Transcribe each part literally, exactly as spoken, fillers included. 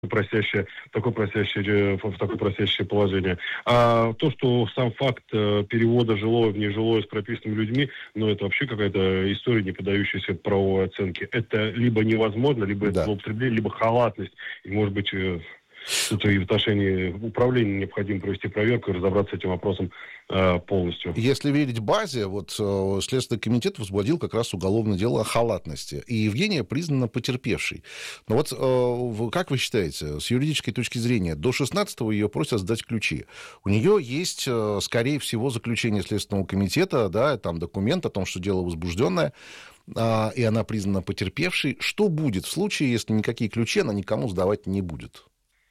просящее, такое просящее, в такое просящее положение. А то, что сам факт перевода жилого в нежилое с прописанными людьми, ну, это вообще какая-то история, не поддающаяся правовой оценке. Это либо невозможно, либо это Да. злоупотребление, либо халатность. И, может быть, тут и в отношении управления необходимо провести проверку и разобраться с этим вопросом э, полностью. Если верить базе, вот э, Следственный комитет возбудил как раз уголовное дело о халатности. И Евгения признана потерпевшей. Но вот э, как вы считаете, с юридической точки зрения, до шестнадцатого ее просят сдать ключи. У нее есть, э, скорее всего, заключение Следственного комитета, да, там документ о том, что дело возбужденное, э, и она признана потерпевшей. Что будет в случае, если никакие ключи она никому сдавать не будет?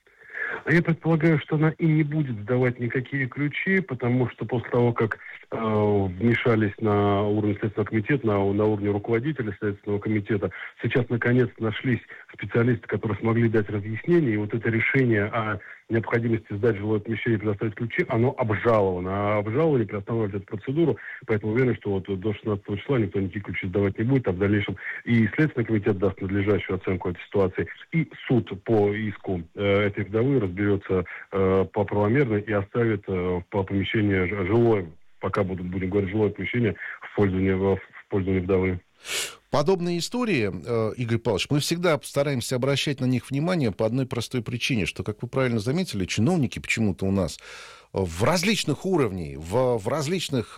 А я предполагаю, что она и не будет сдавать никакие ключи, потому что после того, как э, вмешались на уровне Следственного комитета, на, на уровне руководителя Следственного комитета, сейчас наконец нашлись специалисты, которые смогли дать разъяснение, и вот это решение о необходимости сдать жилое помещение и предоставить ключи, оно обжаловано. А обжаловали, приостанавливают эту процедуру, поэтому уверен, что вот до шестнадцатого числа никто никакие ключи сдавать не будет, а в дальнейшем и Следственный комитет даст надлежащую оценку этой ситуации, и суд по иску э, этой вдовы разберется э, по правомерно и оставит э, по помещению жилое, пока будут, будем говорить, жилое помещение в пользовании, в пользовании вдовы. Подобные истории, Игорь Павлович, мы всегда стараемся обращать на них внимание по одной простой причине, что, как вы правильно заметили, чиновники почему-то у нас в различных уровнях, в, в различных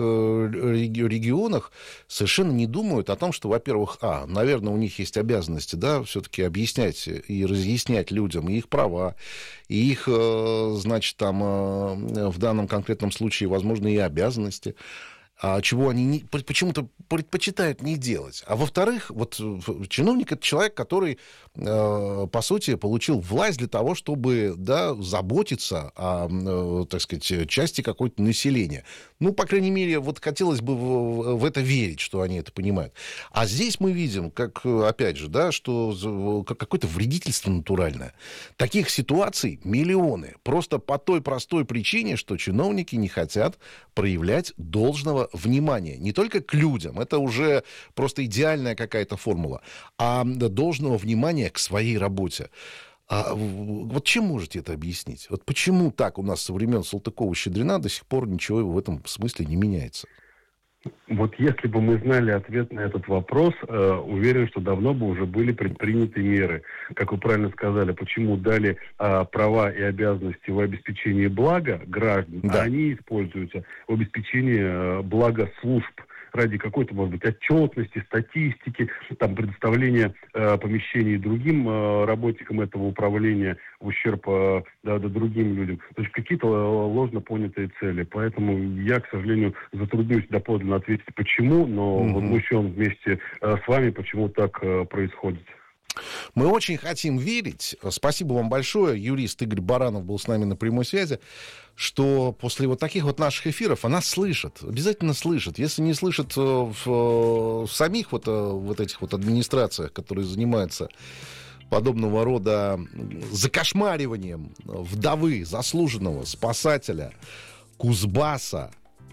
регионах совершенно не думают о том, что, во-первых, а, наверное, у них есть обязанности, да, все-таки объяснять и разъяснять людям и их права, и их, значит, там, в данном конкретном случае, возможно, и обязанности. А чего они не, почему-то предпочитают не делать. А во-вторых, вот чиновник – это человек, который, э, по сути, получил власть для того, чтобы, да, заботиться о, э, так сказать, части какой-то населения. Ну, по крайней мере, вот хотелось бы в, в это верить, что они это понимают. А здесь мы видим, как, опять же, да, что какое-то вредительство натуральное. Таких ситуаций миллионы. Просто по той простой причине, что чиновники не хотят проявлять должного внимания не только к людям, это уже просто идеальная какая-то формула, а должного внимания к своей работе. А вот чем можете это объяснить? Вот почему так у нас со времен Салтыкова-Щедрина до сих пор ничего в этом смысле не меняется? Вот если бы мы знали ответ на этот вопрос, э, уверен, что давно бы уже были предприняты меры. Как вы правильно сказали, почему дали э, права и обязанности в обеспечении блага граждан, да. А они используются в обеспечении э, блага служб ради какой-то, может быть, отчетности, статистики, там, предоставления э, помещений другим э, работникам этого управления в ущерб э, да, да, другим людям. То есть какие-то ложно понятые цели. Поэтому я, к сожалению, затруднюсь доподлинно ответить, почему, но mm-hmm. возмущен вместе э, с вами, почему так э, происходит. Мы очень хотим верить, спасибо вам большое, юрист Игорь Баранов был с нами на прямой связи, что после вот таких вот наших эфиров она слышит, обязательно слышит. Если не слышит в, в самих вот, вот этих вот администрациях, которые занимаются подобного рода закошмариванием вдовы, заслуженного спасателя Кузбасса,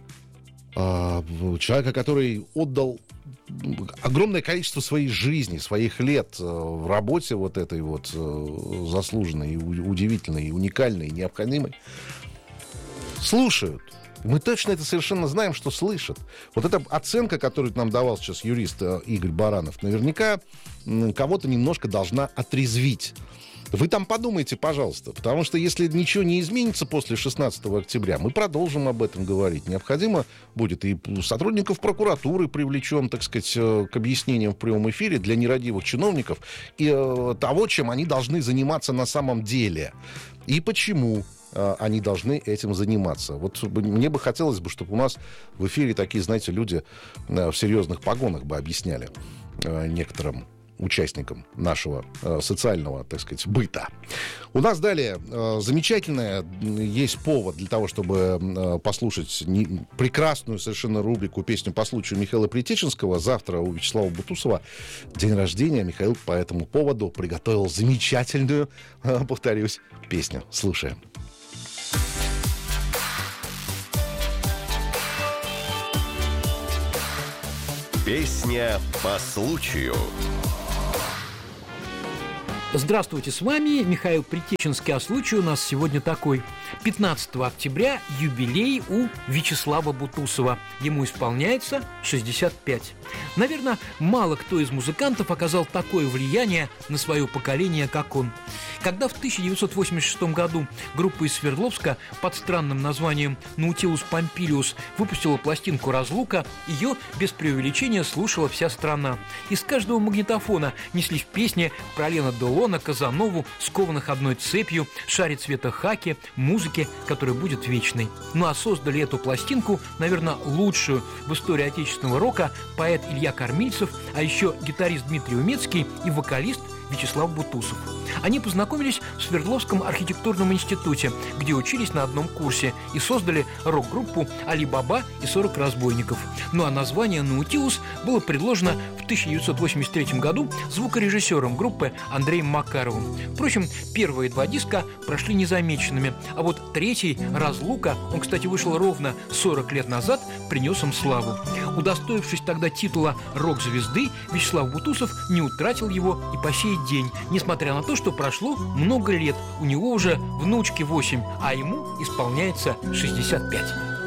человека, который отдал огромное количество своей жизни, своих лет в работе вот этой вот заслуженной, удивительной, уникальной, необходимой, слушают. Мы точно это совершенно знаем, что слышат. Вот эта оценка, которую нам давал сейчас юрист Игорь Баранов, наверняка кого-то немножко должна отрезвить. Вы там подумайте, пожалуйста, потому что если ничего не изменится после шестнадцатого октября, мы продолжим об этом говорить. Необходимо будет и сотрудников прокуратуры привлечем, так сказать, к объяснениям в прямом эфире для нерадивых чиновников и того, чем они должны заниматься на самом деле. И почему они должны этим заниматься. Вот мне бы хотелось бы, чтобы у нас в эфире такие, знаете, люди в серьезных погонах бы объясняли некоторым участникам нашего э, социального, так сказать, быта. У нас далее э, замечательная есть повод для того, чтобы э, послушать не, прекрасную совершенно рубрику «Песню по случаю» Михаила Притеченского. Завтра у Вячеслава Бутусова день рождения. Михаил по этому поводу приготовил замечательную, э, повторюсь, песню. Слушаем. Песня по случаю. Здравствуйте, с вами Михаил Притеченский, а случай у нас сегодня такой. пятнадцатого октября юбилей у Вячеслава Бутусова. Ему исполняется шестьдесят пять. Наверное, мало кто из музыкантов оказал такое влияние на свое поколение, как он. Когда в тысяча девятьсот восемьдесят шестом году группа из Свердловска под странным названием «Наутилус Помпилиус» выпустила пластинку «Разлука», ее без преувеличения слушала вся страна. Из каждого магнитофона неслись песни про Лена Делона, Казанову, скованных одной цепью, шаре цвета хаки, музыки, которая будет вечной. Ну а создали эту пластинку, наверное, лучшую в истории отечественного рока поэт Илья Кормильцев, а еще гитарист Дмитрий Умецкий и вокалист Вячеслав Бутусов. Они познакомились в Свердловском архитектурном институте, где учились на одном курсе, и создали рок-группу «Али Баба и сорок разбойников». Ну а название «Наутилус» было предложено в тысяча девятьсот восемьдесят третьем году звукорежиссером группы Андреем Макаровым. Впрочем, первые два диска прошли незамеченными, а вот третий «Разлука», он, кстати, вышел ровно сорок лет назад, принес им славу. Удостоившись тогда титула рок-звезды, Вячеслав Бутусов не утратил его и по сей день, несмотря на то, что прошло много лет. У него уже внучке восемь, а ему исполняется шестьдесят пять.